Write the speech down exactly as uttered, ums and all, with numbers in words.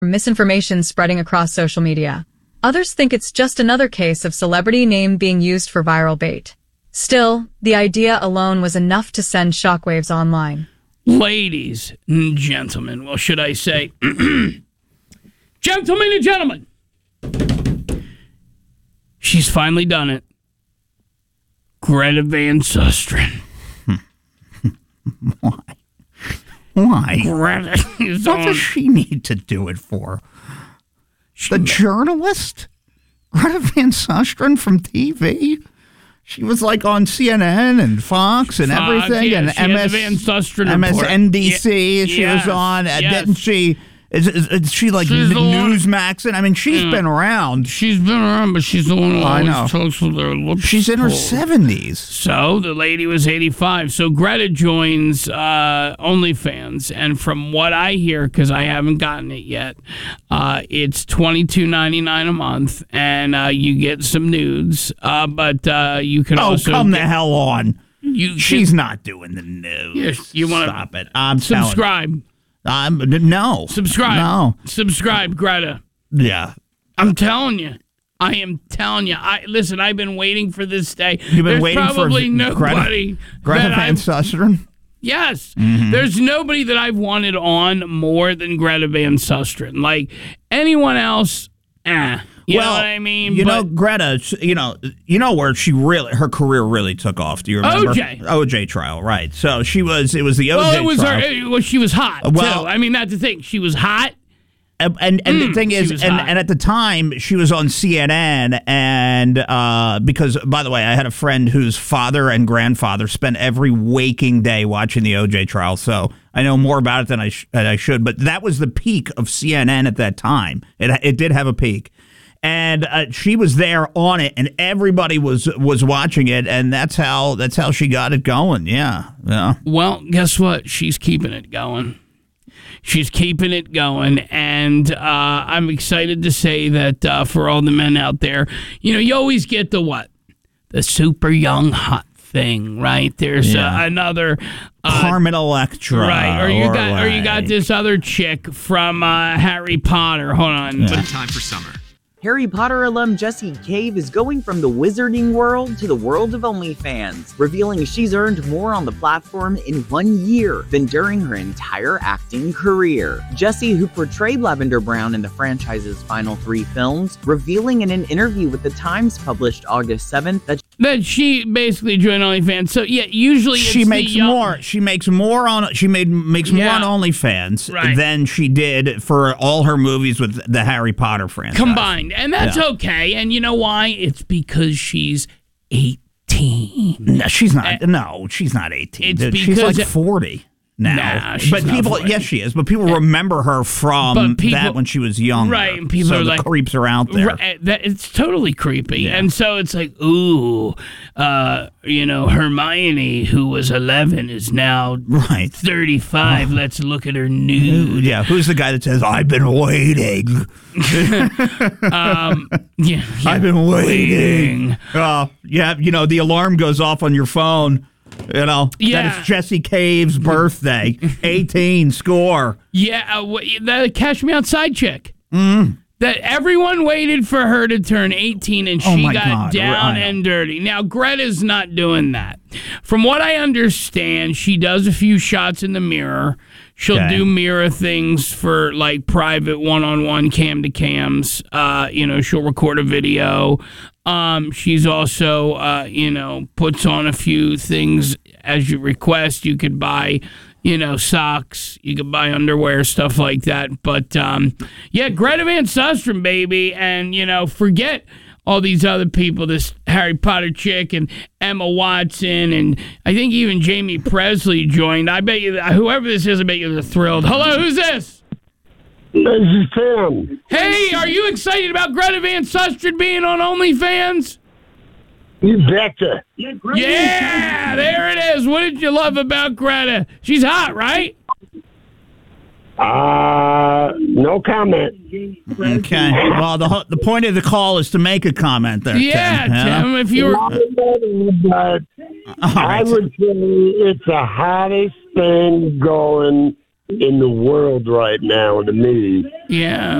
misinformation spreading across social media. Others think it's just another case of celebrity name being used for viral bait. Still, the idea alone was enough to send shockwaves online. Ladies and gentlemen, well, should I say, gentlemen and gentlemen, she's finally done it. Greta Van Susteren. Why? Why? Greta is What on. does she need to do it for? The journalist? Greta Van Susteren from T V? She was like on C N N and Fox and Fox, everything, yeah, and she had the M S, Van Susteren M S N B C. report. She Ye- was on. yes, Uh, yes. Didn't she? Is, is, is she like She's the one- Newsmaxing? I mean, she's Yeah. been around. She's been around, but she's the one who I always know. talks with her lips She's in her full. seventies. So the lady was eighty-five. So Greta joins uh, OnlyFans, and from what I hear, because I haven't gotten it yet, uh, it's twenty-two ninety-nine a month, and uh, you get some nudes. Uh, but uh, you can Oh, also come the get, hell on! You She's can not doing the news. Yes, you wanna Stop it? I'm telling- subscribe. I'm no. Subscribe. No. Subscribe, Greta. Yeah. I'm telling you. I am telling you. I listen. I've been waiting for this day. You've been There's waiting for probably Greta- nobody. Greta that Van I've- Susteren. Yes. Mm-hmm. There's nobody that I've wanted on more than Greta Van Susteren. Like anyone else, eh. You well, know what I mean? You But know, Greta. You know, you know where she really her career really took off. Do you remember? O J. O J trial, right? So she was. It was the O J well, it was trial. her. It, well, she was hot. Well- too. I mean, that's the thing. She was hot. And and, and Mm, the thing she is, was and, hot. and at the time she was on C N N, and uh, because by the way, I had a friend whose father and grandfather spent every waking day watching the O J trial, so I know more about it than I sh- than I should. But that was the peak of C N N at that time. It it did have a peak. And uh, she was there on it, and everybody was was watching it, and that's how that's how she got it going. Yeah, yeah. Well, guess what? She's keeping it going. She's keeping it going, and uh, I'm excited to say that uh, for all the men out there, you know, you always get the what? The super young hot thing, right? There's Yeah. uh, another uh, Carmen Electra, right? Or you got, or you got like- this other chick from uh, Harry Potter. Hold on, Yeah. but Time for summer. Harry Potter alum Jessie Cave is going from the wizarding world to the world of OnlyFans, revealing she's earned more on the platform in one year than during her entire acting career. Jessie, who portrayed Lavender Brown in the franchise's final three films, revealing in an interview with The Times published August seventh that that she basically joined OnlyFans. So yeah, usually it's she the makes young- more. She makes more on. She made makes Yeah. more on OnlyFans Right. than she did for all her movies with the Harry Potter franchise combined, and that's Yeah. okay. And you know why? It's because she's eighteen. No, she's not. no, she's not eighteen. It's dude. She's because like it- forty now. Nah, she's but not people, forty. yes, she is. But people remember her from But people- that when she was young, Right, and people so are the like- creeps are out there. Right, that, it's totally creepy. Yeah. And so it's like, ooh, uh, you know, Hermione, who was eleven, is now Right. thirty-five. Let's look at her nude. Yeah, who's the guy that says, "I've been waiting"? Um, yeah, yeah, I've been waiting. waiting. Uh, yeah, you know, the alarm goes off on your phone. You know, Yeah. that it's Jessie Cave's birthday. eighteen, score. Yeah, uh, w- the Cash Me Outside chick. Mm. That everyone waited for her to turn eighteen, and Oh she my got God, down right. and dirty. Now, Greta's not doing that. From what I understand, she does a few shots in the mirror. She'll Okay. do mirror things for like private one-on-one cam to cams. Uh, you know, she'll record a video. Um, she's also, uh, you know, puts on a few things as you request. You could buy, you know, socks. You could buy underwear, stuff like that. But um, yeah, Greta Van Susteren, baby, and you know, forget all these other people, this Harry Potter chick and Emma Watson, and I think even Jamie Presley joined. I bet you, whoever this is, I bet you they're thrilled. Hello, who's this? This is Tim. Hey, are you excited about Greta Van Susteren being on OnlyFans? You betcha. Yeah, there it is. What did you love about Greta? She's hot, right? Uh, no comment. Okay. Well, the ho- the point of the call is to make a comment there. Yeah, Tim, you know? Tim, if you were... But All I right. would say it's the hottest thing going in the world right now, to me. Yeah.